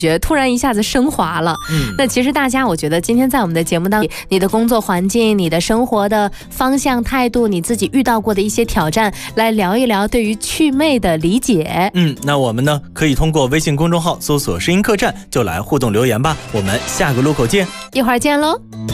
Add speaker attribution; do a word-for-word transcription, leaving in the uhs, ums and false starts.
Speaker 1: 觉突然一下子升华了。嗯，那其实大家，我觉得今天在我们的节目当中，你的工作环境、你的生活的方向、态度，你自己遇到过的一些挑战，来聊一聊对于祛魅的理解。
Speaker 2: 嗯，那我们呢可以通过微信公众号搜索“声音客栈”就来互动留言吧。我们下个路口见，
Speaker 1: 一会儿见喽。